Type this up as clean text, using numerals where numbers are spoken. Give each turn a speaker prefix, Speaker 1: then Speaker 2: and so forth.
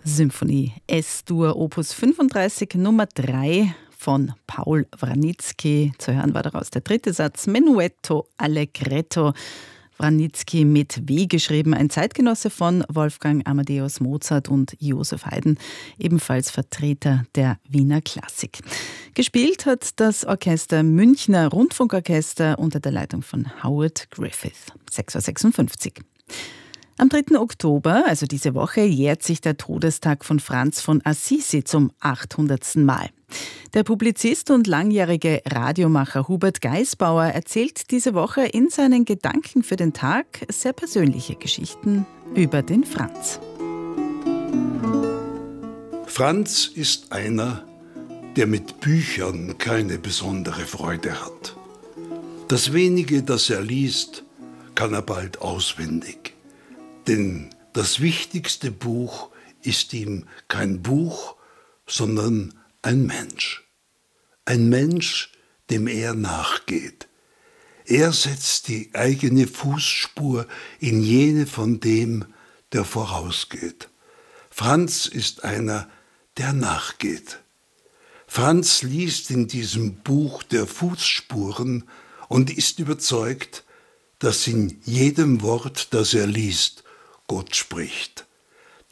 Speaker 1: Symphonie S-Dur Opus 35 Nummer 3 von Paul Wranitzky. Zu hören war daraus der dritte Satz, Menuetto Allegretto. Wranitzky mit W geschrieben, ein Zeitgenosse von Wolfgang Amadeus Mozart und Joseph Haydn, ebenfalls Vertreter der Wiener Klassik. Gespielt hat das Orchester Münchner Rundfunkorchester unter der Leitung von Howard Griffith. 6:56 Uhr. Am 3. Oktober, also diese Woche, jährt sich der Todestag von Franz von Assisi zum 800. Mal. Der Publizist und langjährige Radiomacher Hubert Gaisbauer erzählt diese Woche in seinen Gedanken für den Tag sehr persönliche Geschichten über den Franz.
Speaker 2: Franz ist einer, der mit Büchern keine besondere Freude hat. Das wenige, das er liest, kann er bald auswendig. Denn das wichtigste Buch ist ihm kein Buch, sondern ein Mensch. Ein Mensch, dem er nachgeht. Er setzt die eigene Fußspur in jene von dem, der vorausgeht. Franz ist einer, der nachgeht. Franz liest in diesem Buch der Fußspuren und ist überzeugt, dass in jedem Wort, das er liest, Gott spricht.